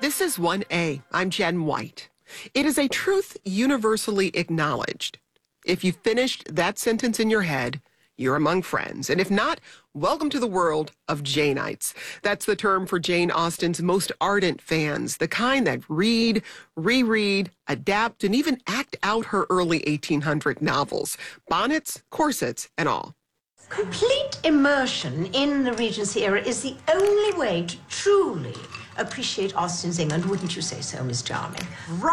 This is 1A. I'm Jen White. It is a truth universally acknowledged. If you finished that sentence in your head, you're among friends. And if not, welcome to the world of Janeites. That's the term for Jane Austen's most ardent fans, the kind that read, reread, adapt, and even act out her early 1800 novels, bonnets, corsets, and all. Complete immersion in the Regency era is the only way to truly appreciate Austen's England. Wouldn't you say so, Miss Charming?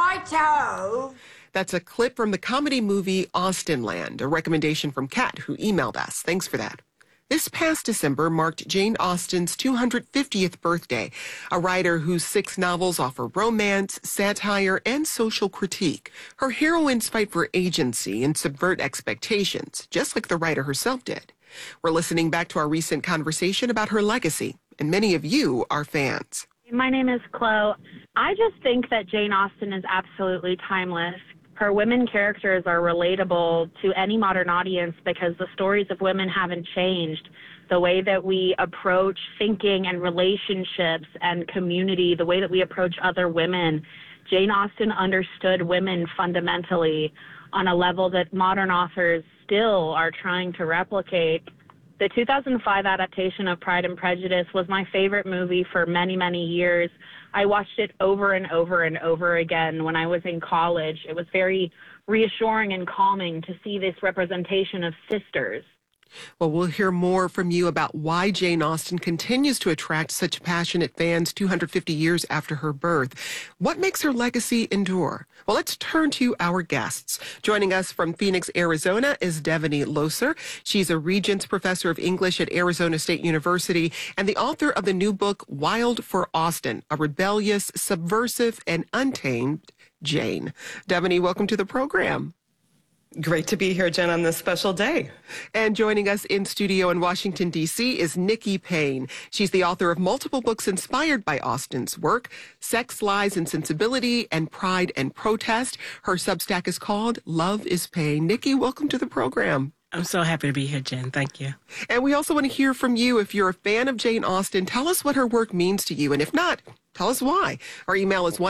Righto! That's a clip from the comedy movie Austenland, a recommendation from Kat, who emailed us. Thanks for that. This past December marked Jane Austen's 250th birthday, a writer whose 6 novels offer romance, satire, and social critique. Her heroines fight for agency and subvert expectations, just like the writer herself did. We're listening back to our recent conversation about her legacy, and many of you are fans. My name is Chloe. I just think that Jane Austen is absolutely timeless. Her women characters are relatable to any modern audience because the stories of women haven't changed. The way that we approach thinking and relationships and community, the way that we approach other women, Jane Austen understood women fundamentally on a level that modern authors still are trying to replicate. The 2005 adaptation of Pride and Prejudice was my favorite movie for many, many years. I watched it over and over and over again when I was in college. It was very reassuring and calming to see this representation of sisters. Well, we'll hear more from you about why Jane Austen continues to attract such passionate fans 250 years after her birth. What makes her legacy endure? Well, let's turn to our guests. Joining us from Phoenix, Arizona is Devanny Loeser. She's a Regents Professor of English at Arizona State University and the author of the new book, Wild for Austen, a rebellious, subversive, and untamed Jane. Devanny, welcome to the program. Great to be here, Jen, on this special day. And joining us in studio in Washington, D.C. is Nikki Payne. She's the author of multiple books inspired by Austen's work, Sex, Lies, and Sensibility, and Pride and Protest. Her Substack is called Love is Pain. Nikki, welcome to the program. I'm so happy to be here, Jen. Thank you. And we also want to hear from you. If you're a fan of Jane Austen, tell us what her work means to you. And if not, tell us why. Our email is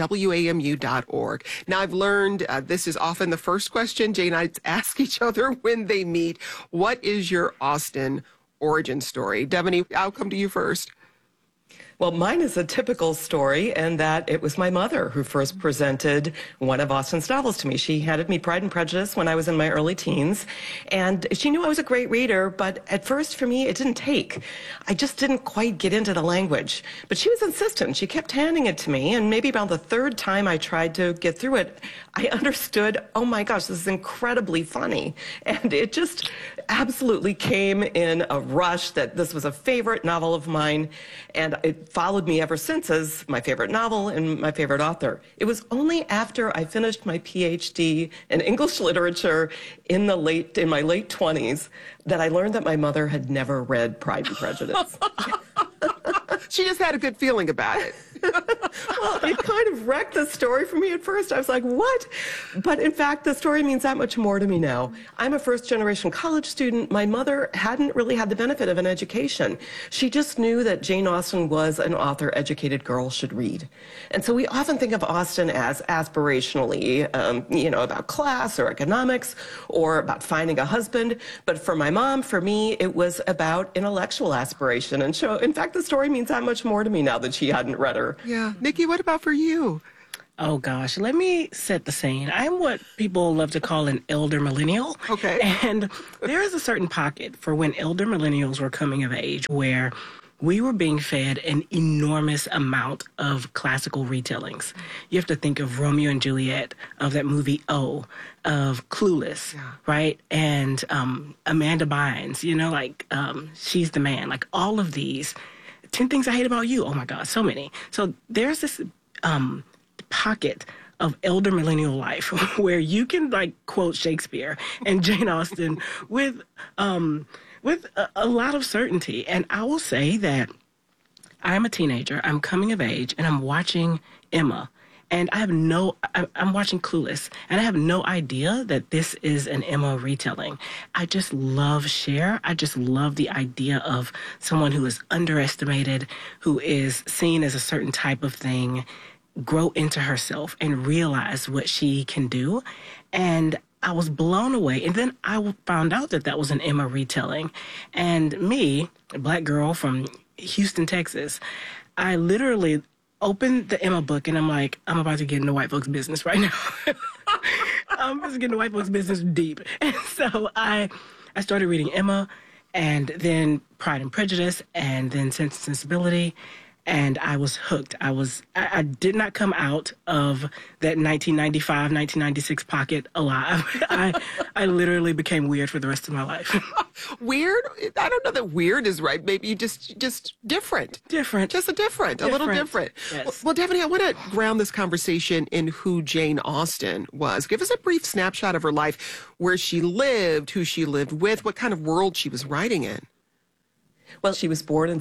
1a@wamu.org. Now, I've learned this is often the first question Janeites ask each other when they meet. What is your Austen origin story? Devanny, I'll come to you first. Well, mine is a typical story in that it was my mother who first presented one of Austen's novels to me. She handed me Pride and Prejudice when I was in my early teens, and she knew I was a great reader, but at first for me it didn't take. I just didn't quite get into the language. But she was insistent. She kept handing it to me, and maybe about the 3rd time I tried to get through it, I understood, oh my gosh, this is incredibly funny. And it just absolutely came in a rush that this was a favorite novel of mine, and it followed me ever since as my favorite novel and my favorite author. It was only after I finished my PhD in English literature in my late 20s that I learned that my mother had never read Pride and Prejudice. She just had a good feeling about it. Well, it kind of wrecked the story for me at first. I was like, what? But in fact, the story means that much more to me now. I'm a first-generation college student. My mother hadn't really had the benefit of an education. She just knew that Jane Austen was an author educated girls should read. And so we often think of Austen as aspirationally, about class or economics or about finding a husband. But for my mom, for me, it was about intellectual aspiration. And so, in fact, the story means that much more to me now that she hadn't read her. Yeah. Nikki, what about for you? Oh, gosh. Let me set the scene. I'm what people love to call an elder millennial. Okay. And there is a certain pocket for when elder millennials were coming of age where we were being fed an enormous amount of classical retellings. You have to think of Romeo and Juliet, of that movie O, of Clueless, right? And Amanda Bynes, She's the Man, like all of these. 10 Things I Hate About You. Oh, my God, so many. So there's this pocket of elder millennial life where you can, quote Shakespeare and Jane Austen with a lot of certainty. And I will say that I'm a teenager. I'm coming of age, and I'm watching Emma. And I'm watching Clueless, and I have no idea that this is an Emma retelling. I just love Cher. I just love the idea of someone who is underestimated, who is seen as a certain type of thing, grow into herself and realize what she can do. And I was blown away. And then I found out that that was an Emma retelling. And me, a Black girl from Houston, Texas, I literally opened the Emma book and I'm like, I'm about to get into white folks' business right now. I'm just getting into white folks' business deep. And so I started reading Emma, and then Pride and Prejudice, and then Sense and Sensibility. And I was hooked. I did not come out of that 1995, 1996 pocket alive. I literally became weird for the rest of my life. Weird? I don't know that weird is right. Maybe just different. Different. Just a little different. Yes. Well, Daphne, I want to ground this conversation in who Jane Austen was. Give us a brief snapshot of her life, where she lived, who she lived with, what kind of world she was writing in. Well, she was born in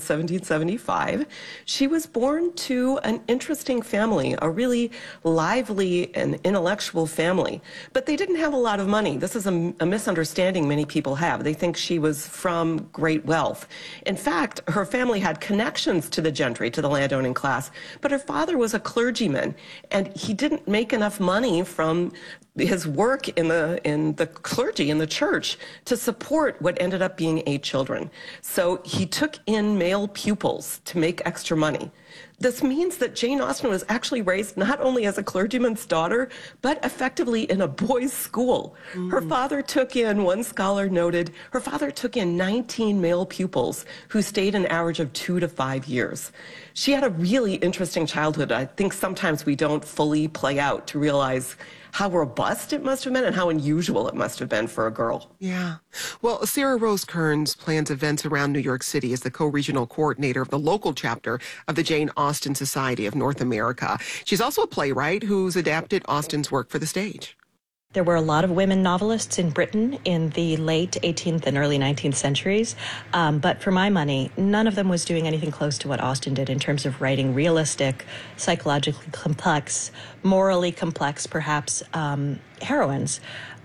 1775. She was born to an interesting family, a really lively and intellectual family. But they didn't have a lot of money. This is a misunderstanding many people have. They think she was from great wealth. In fact, her family had connections to the gentry, to the landowning class. But her father was a clergyman, and he didn't make enough money from his work in the clergy, in the church, to support what ended up being 8 children. So he took in male pupils to make extra money. This means that Jane Austen was actually raised not only as a clergyman's daughter, but effectively in a boys' school. Her father took in, one scholar noted, her father took in 19 male pupils who stayed an average of 2 to 5 years. She had a really interesting childhood. I think sometimes we don't fully play out to realize how robust it must have been and how unusual it must have been for a girl. Yeah. Well, Sarah Rose Kearns plans events around New York City as the co-regional coordinator of the local chapter of the Jane Austen Society of North America. She's also a playwright who's adapted Austen's work for the stage. There were a lot of women novelists in Britain in the late 18th and early 19th centuries, but for my money, none of them was doing anything close to what Austen did in terms of writing realistic, psychologically complex, morally complex, perhaps, heroines,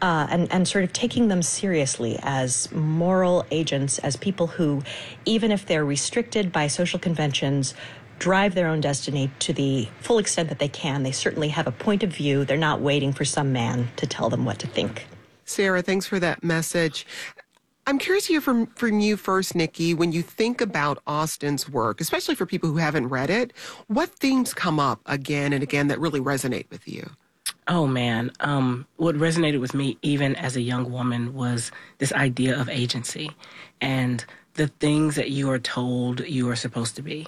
and sort of taking them seriously as moral agents, as people who, even if they're restricted by social conventions, drive their own destiny to the full extent that they can. They certainly have a point of view. They're not waiting for some man to tell them what to think. Sarah, thanks for that message. I'm curious to hear from you first, Nikki. When you think about Austen's work, especially for people who haven't read it, what themes come up again and again that really resonate with you? Oh, man. What resonated with me even as a young woman was this idea of agency and the things that you are told you are supposed to be.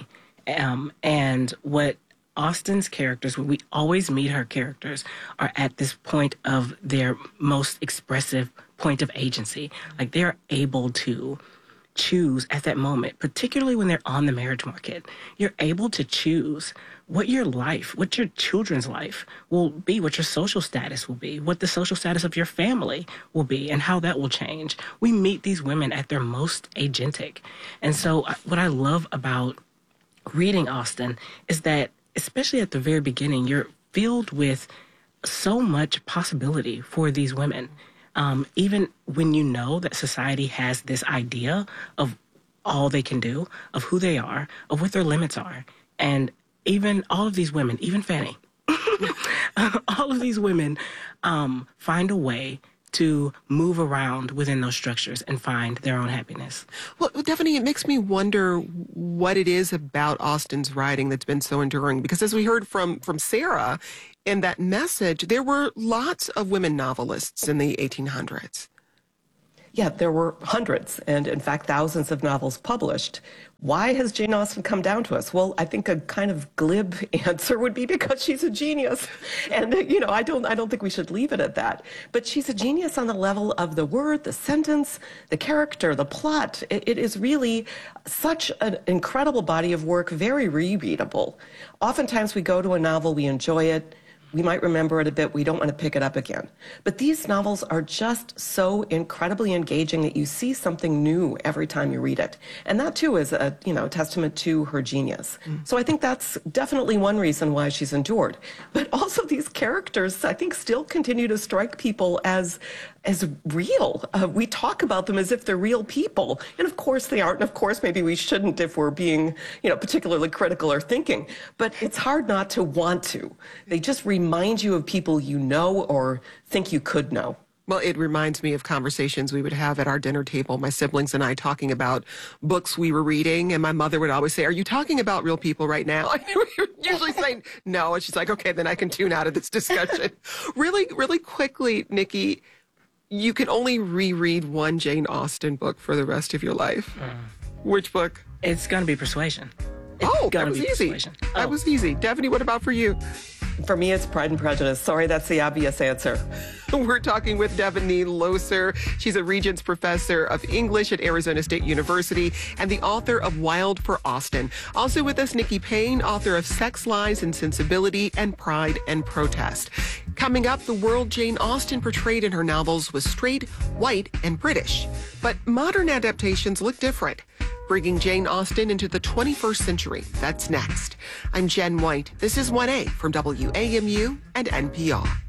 And what Austen's characters, when we always meet her characters, are at this point of their most expressive point of agency. Like they're able to choose at that moment, particularly when they're on the marriage market. You're able to choose what your life, what your children's life will be, what your social status will be, what the social status of your family will be, and how that will change. We meet these women at their most agentic. And so what I love about reading Austen is that, especially at the very beginning, you're filled with so much possibility for these women. Even when you know that society has this idea of all they can do, of who they are, of what their limits are. And even all of these women, even Fanny, all of these women find a way to move around within those structures and find their own happiness. Well, Daphne, it makes me wonder what it is about Austen's writing that's been so enduring. Because as we heard from Sarah in that message, there were lots of women novelists in the 1800s. Yeah, there were hundreds and, in fact, thousands of novels published. Why has Jane Austen come down to us? Well, I think a kind of glib answer would be because she's a genius. And, you know, I don't think we should leave it at that. But she's a genius on the level of the word, the sentence, the character, the plot. It is really such an incredible body of work, very rereadable. Oftentimes we go to a novel, we enjoy it, We might remember it a bit. We don't want to pick it up again. But these novels are just so incredibly engaging that you see something new every time you read it. And that, too, is a testament to her genius. So I think that's definitely one reason why she's endured. But also these characters, I think, still continue to strike people as real. We talk about them as if they're real people. And of course they aren't. And of course maybe we shouldn't if we're being, particularly critical or thinking. But it's hard not to want to. They just remind you of people you know or think you could know. Well, it reminds me of conversations we would have at our dinner table, my siblings and I talking about books we were reading. And my mother would always say, "Are you talking about real people right now?" And we were usually saying no. And she's like, "Okay, then I can tune out of this discussion." Really quickly, Nikki, you can only reread one Jane Austen book for the rest of your life. Which book? It's going to be Persuasion. That was easy. That was easy. Daphne, what about for you? For me, it's Pride and Prejudice. Sorry, that's the obvious answer. We're talking with Devoney Loser. She's a Regents Professor of English at Arizona State University and the author of Wild for Austen. Also with us, Nikki Payne, author of Sex, Lies, and Sensibility and Pride and Protest. Coming up, the world Jane Austen portrayed in her novels was straight, white, and British. But modern adaptations look different. Bringing Jane Austen into the 21st century. That's next. I'm Jen White. This is 1A from WAMU and NPR.